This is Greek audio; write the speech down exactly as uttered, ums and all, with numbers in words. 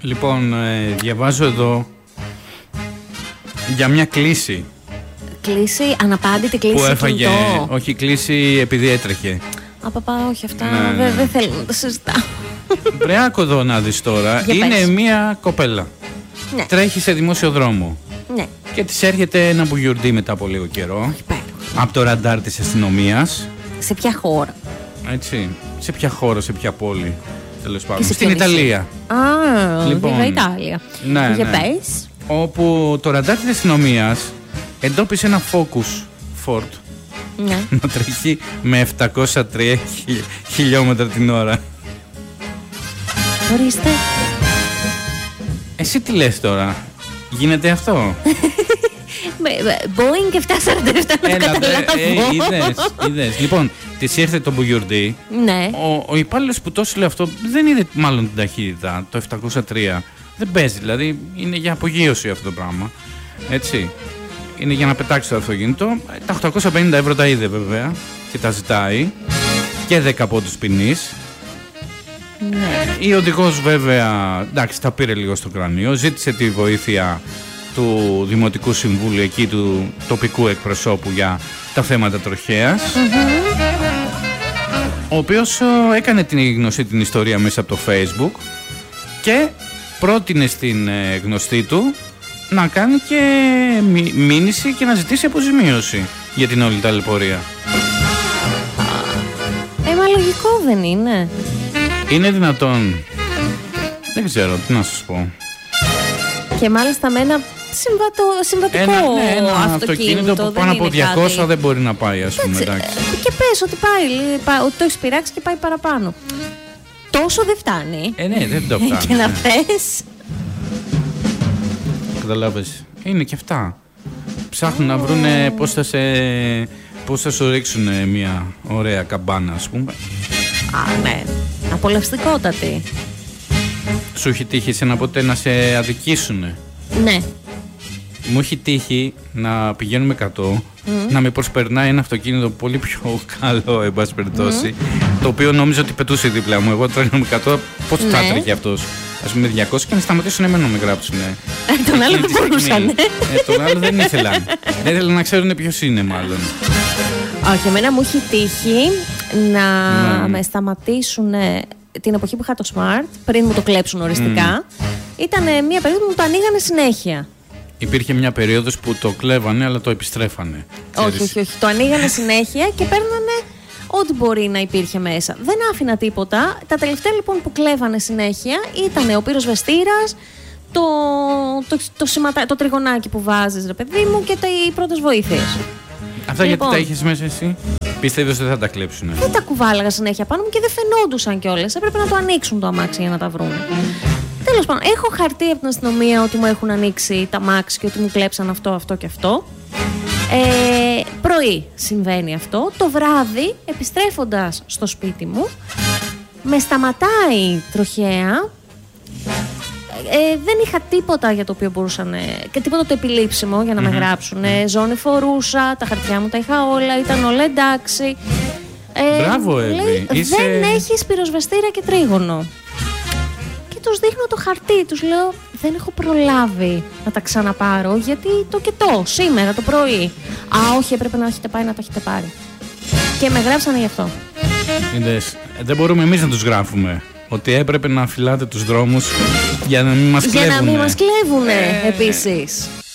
Λοιπόν, ε, διαβάζω εδώ για μια κλήση. Κλήση, αναπάντητη κλήση. Που έφαγε. Κινητό. Όχι, κλήση επειδή έτρεχε. Απαπα, όχι αυτά. Ναι, Δεν ναι. δε θέλω να τα συζητάω. Βρεάκο εδώ να δεις τώρα. Για Είναι πες. μια κοπέλα. Ναι. Τρέχει σε δημόσιο δρόμο. Ναι. Και της έρχεται ένα μπουγιουρντί μετά από λίγο καιρό. Υπέροχο. Από το ραντάρ της αστυνομίας. Σε ποια χώρα? Έτσι. Σε ποια χώρα, σε ποια πόλη. Τέλος πάντων. σε Στην ποιο νησί? Ιταλία. Α, Λοιπόν, λοιπόν, Ιταλία. ναι, Για ναι. πες. Όπου το ραντάρ της αστυνομίας εντόπισε ένα Focus Ford Ναι. να τρέχει με επτακόσια τρία χι- χιλιόμετρα την ώρα. Ορίστε. Εσύ τι λες τώρα, γίνεται αυτό? Με- με- Boeing επτακόσια σαράντα επτά να το Έλα, δε, καταλάβω. ε, είδες, είδες. Λοιπόν, της ήρθε το μπουγιουρντί. Ναι. Ο, ο υπάλληλος που το έστειλε αυτό δεν είδε μάλλον την ταχύτητα, το επτακόσια τρία. Δεν παίζει, δηλαδή είναι για απογείωση αυτό το πράγμα. Έτσι. Είναι για να πετάξει το αυτοκίνητο. Τα οκτακόσια πενήντα ευρώ τα είδε βέβαια και τα ζητάει. Και δέκα πόντους ποινής. Ναι. Η οδηγός βέβαια, εντάξει, τα πήρε λίγο στο κρανίο. Ζήτησε τη βοήθεια του Δημοτικού Συμβούλου εκεί, του τοπικού εκπροσώπου για τα θέματα τροχέας. Ο οποίος ε, έκανε την γνωστή την ιστορία μέσα από το Facebook και πρότεινε στην ε, γνωστή του να κάνει και μι- μήνυση και να ζητήσει αποζημίωση για την όλη ταλαιπωρία. Ε, μα λογικό δεν είναι? Είναι δυνατόν? Δεν ξέρω, τι να σας πω. Και μάλιστα με ένα συμβατο, συμβατικό Ένα, ναι, ένα αυτοκίνητο, αυτοκίνητο που δεν πάνω από είναι διακόσια κάτι. δεν μπορεί να πάει, ας πούμε. Εντάξει, Εντάξει. ε, και πες ότι πάει, πά- ότι το έχεις πειράξει και πάει παραπάνω. Τόσο δεν φτάνει. Ε, ναι, δεν το φτάνει. Και να ναι. πες. Καταλάβες. Είναι και αυτά. Ψάχνουν να βρουνε πώς θα σε... πώς θα σου ρίξουν μια ωραία καμπάνα, ας πούμε. Α, ναι. Απολαυστικότατη. Σου έχει τύχει εσένα ποτέ να σε αδικήσουνε? Ναι. Μου έχει τύχει να πηγαίνουμε εκατό, να με προσπερνάει ένα αυτοκίνητο πολύ πιο καλό, εν πάση περιπτώσει, το οποίο νόμιζα ότι πετούσε δίπλα μου. Εγώ τρέχω με εκατό, πώς Ναι. θα έτρεχε αυτός? Ας πούμε διακόσια και να σταματήσουν εμένα να με γράψουν. Τον άλλο δεν μπορούσαν. Ε, τον άλλο δεν ήθελαν. Δεν ήθελαν να ξέρουν ποιος είναι, μάλλον. Όχι, εμένα μου έχει τύχει να Ναι. με σταματήσουν την εποχή που είχα το Smart, πριν μου το κλέψουν οριστικά. Ήταν μια περίοδο που μου το ανοίγανε συνέχεια. Υπήρχε μια περίοδος που το κλέβανε, αλλά το επιστρέφανε. Όχι, Ξέρεις. όχι, όχι. Το ανοίγανε συνέχεια και παίρνανε ό,τι μπορεί να υπήρχε μέσα. Δεν άφηνα τίποτα. Τα τελευταία λοιπόν που κλέβανε συνέχεια ήταν ο πυροσβεστήρας, το, το, το, σηματα- το τριγωνάκι που βάζεις, ρε παιδί μου, και τα, οι πρώτες βοήθειες. Αυτά Λοιπόν. γιατί τα είχες μέσα εσύ? Πίστευες ότι θα τα κλέψουνε? Δεν τα κουβάλαγα συνέχεια πάνω μου και δεν φαινόντουσαν κιόλας. Έπρεπε να το ανοίξουν το αμάξι για να τα βρουν. Τέλος πάντων, έχω χαρτί από την αστυνομία ότι μου έχουν ανοίξει τα αμάξι και ότι μου κλέψαν αυτό, αυτό και αυτό. Ε, πρωί συμβαίνει αυτό. Το βράδυ, επιστρέφοντας στο σπίτι μου, με σταματάει τροχαία. Ε, δεν είχα τίποτα για το οποίο μπορούσαν ε, και τίποτα το επιλήψιμο για να με γράψουν. Ε, ζώνη φορούσα, τα χαρτιά μου τα είχα όλα, ήταν όλα εντάξει. Ε, Μπράβο, Εύη. λέει, Είσαι- δεν έχεις πυροσβεστήρα και τρίγωνο. Και τους δείχνω το χαρτί, τους λέω δεν έχω προλάβει να τα ξαναπάρω γιατί το και το, σήμερα το πρωί. Α, όχι, έπρεπε να έχετε πάει να το έχετε πάρει. Και με γράψανε γι' αυτό. Είδες, ε, δεν μπορούμε εμείς να τους γράφουμε ότι έπρεπε να φυλάτε τους δρόμους για να μην μας Για να μην κλέβουνε. μας κλέβουνε επίσης.